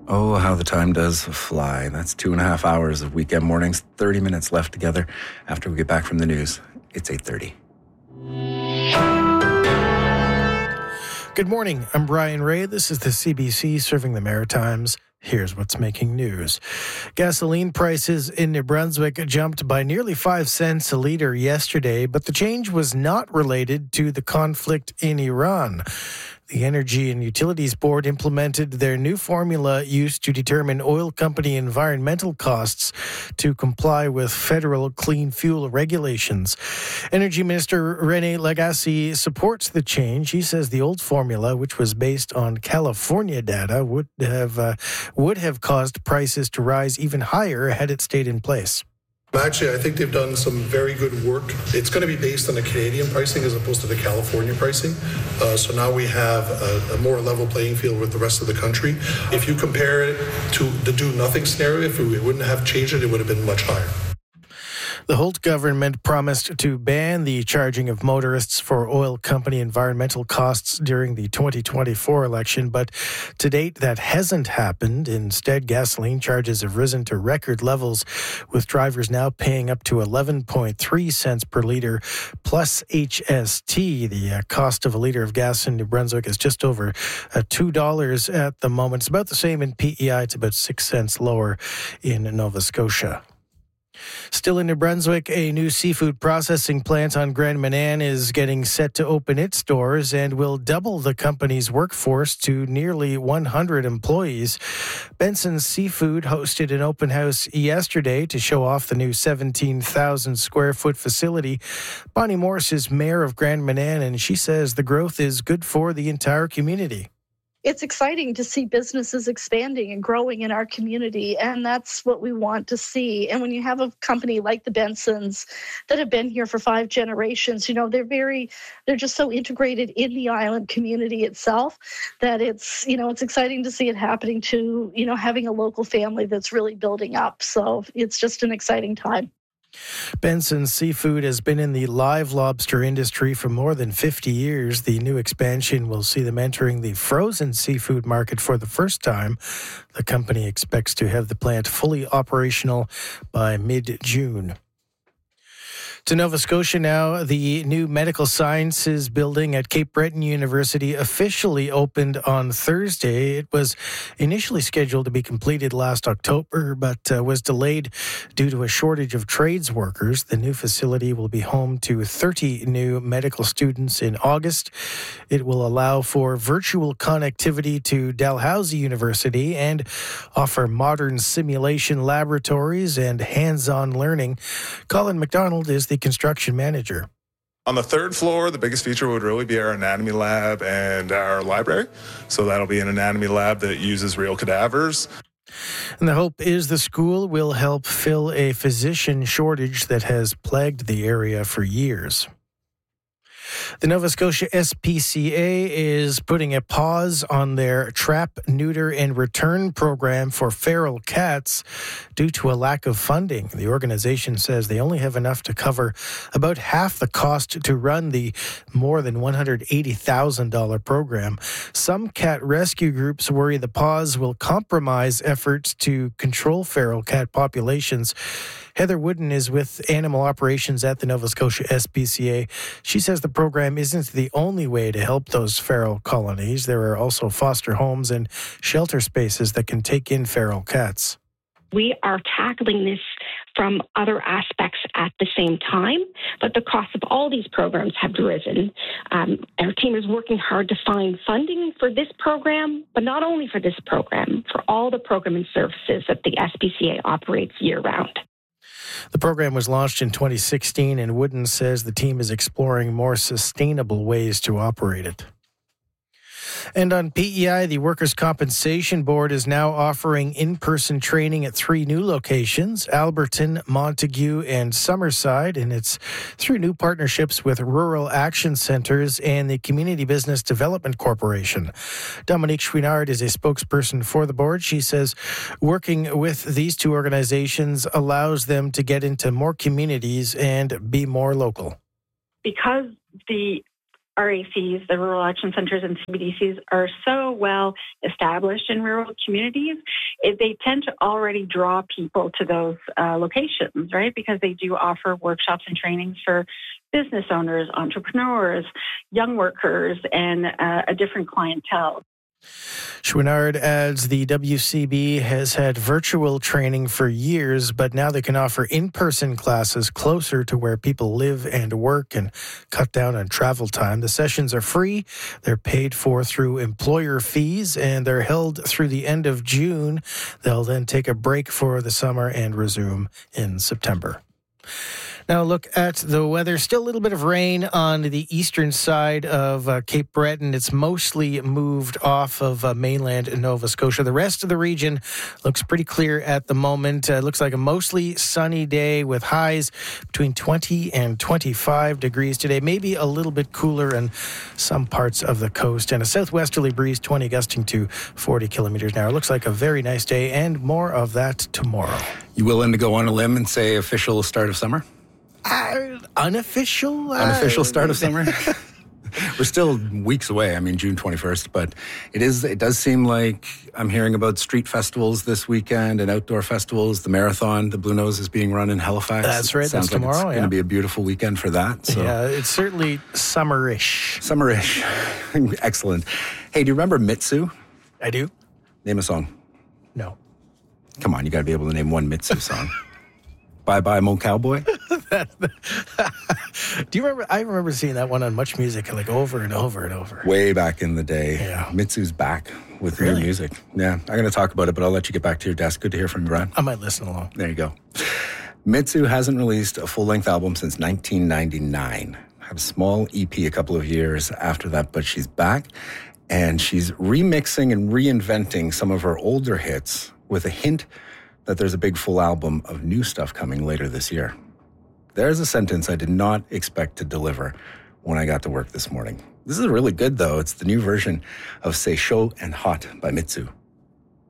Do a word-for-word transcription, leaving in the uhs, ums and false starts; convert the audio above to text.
Oh, how the time does fly. That's two and a half hours of weekend mornings, thirty minutes left together after we get back from the news. It's eight thirty. Good morning. I'm Brian Ray. This is the C B C serving the Maritimes. Here's what's making news. Gasoline prices in New Brunswick jumped by nearly five cents a litre yesterday, but the change was not related to the conflict in Iran. The Energy and Utilities Board implemented their new formula used to determine oil company environmental costs to comply with federal clean fuel regulations. Energy Minister René Lagacé supports the change. He says the old formula, which was based on California data, would have uh, would have caused prices to rise even higher had it stayed in place. Actually, I think they've done some very good work. It's going to be based on the Canadian pricing as opposed to the California pricing. Uh, so now we have a, a more level playing field with the rest of the country. If you compare it to the do-nothing scenario, if we wouldn't have changed it, it would have been much higher. The Holt government promised to ban the charging of motorists for oil company environmental costs during the twenty twenty-four election, but to date that hasn't happened. Instead, gasoline charges have risen to record levels, with drivers now paying up to eleven point three cents per litre plus H S T. The uh, cost of a litre of gas in New Brunswick is just over uh, two dollars at the moment. It's about the same in P E I. It's about six cents lower in Nova Scotia. Still in New Brunswick, a new seafood processing plant on Grand Manan is getting set to open its doors and will double the company's workforce to nearly one hundred employees. Benson Seafood hosted an open house yesterday to show off the new seventeen thousand square foot facility. Bonnie Morse is mayor of Grand Manan, and she says the growth is good for the entire community. It's exciting to see businesses expanding and growing in our community, and that's what we want to see. And when you have a company like the Bensons that have been here for five generations, you know, they're very, they're just so integrated in the island community itself that it's, you know, it's exciting to see it happening to, you know, having a local family that's really building up. So it's just an exciting time. Benson Seafood has been in the live lobster industry for more than fifty years. The new expansion will see them entering the frozen seafood market for the first time. The company expects to have the plant fully operational by mid-June. To Nova Scotia now, the new medical sciences building at Cape Breton University officially opened on Thursday. It was initially scheduled to be completed last October, but uh, was delayed due to a shortage of trades workers. The new facility will be home to thirty new medical students in August. It will allow for virtual connectivity to Dalhousie University and offer modern simulation laboratories and hands-on learning. Colin McDonald is the construction manager. On the third floor, the biggest feature would really be our anatomy lab and our library. So that'll be an anatomy lab that uses real cadavers. And the hope is the school will help fill a physician shortage that has plagued the area for years. The Nova Scotia S P C A is putting a pause on their trap, neuter, and return program for feral cats due to a lack of funding. The organization says they only have enough to cover about half the cost to run the more than one hundred eighty thousand dollars program. Some cat rescue groups worry the pause will compromise efforts to control feral cat populations. Heather Wooden is with Animal Operations at the Nova Scotia S P C A. She says the program isn't the only way to help those feral colonies. There are also foster homes and shelter spaces that can take in feral cats. We are tackling this from other aspects at the same time, but the cost of all these programs have risen. Um, our team is working hard to find funding for this program, but not only for this program, for all the program and services that the S P C A operates year-round. The program was launched in twenty sixteen, and Wooden says the team is exploring more sustainable ways to operate it. And on P E I, the Workers' Compensation Board is now offering in-person training at three new locations, Alberton, Montague, and Summerside, and it's through new partnerships with Rural Action Centres and the Community Business Development Corporation. Dominique Chouinard is a spokesperson for the board. She says working with these two organizations allows them to get into more communities and be more local. Because the R A Cs, the rural election centers and C B D Cs, are so well established in rural communities, it, they tend to already draw people to those uh, locations, right? Because they do offer workshops and trainings for business owners, entrepreneurs, young workers, and uh, a different clientele. Chouinard adds the W C B has had virtual training for years, but now they can offer in-person classes closer to where people live and work and cut down on travel time. The sessions are free. They're paid for through employer fees, and they're held through the end of June. They'll then take a break for the summer and resume in September. Now look at the weather. Still a little bit of rain on the eastern side of uh, Cape Breton. It's mostly moved off of uh, mainland Nova Scotia. The rest of the region looks pretty clear at the moment. Uh, looks like a mostly sunny day with highs between twenty and twenty-five degrees today. Maybe a little bit cooler in some parts of the coast. And a southwesterly breeze, twenty gusting to forty kilometers an hour. Looks like a very nice day, and more of that tomorrow. You willing to go on a limb and say official start of summer? Uh, unofficial? Uh, Unofficial start of summer? We're still weeks away. I mean, June twenty-first, but it is. It does seem like I'm hearing about street festivals this weekend and outdoor festivals. The marathon, the Blue Nose, is being run in Halifax. That's right. Sounds That's like tomorrow. It's yeah. going to be a beautiful weekend for that. So. Yeah, it's certainly summerish. Summerish. Excellent. Hey, do you remember Mitsu? I do. Name a song. No. Come on, you got to be able to name one Mitsu song. Bye Bye Mo Cowboy. Do you remember? I remember seeing that one on Much Music like over and over and over. Way back in the day. Yeah. Mitsu's back with Really? new music. Yeah, I'm going to talk about it, but I'll let you get back to your desk. Good to hear from you, Brad. I might listen along. There you go. Mitsu hasn't released a full-length album since nineteen ninety-nine. Had a small E P a couple of years after that, but she's back, and she's remixing and reinventing some of her older hits with a hint that there's a big full album of new stuff coming later this year. There's a sentence I did not expect to deliver when I got to work this morning. This is really good, though. It's the new version of Say Show and Hot by Mitsu.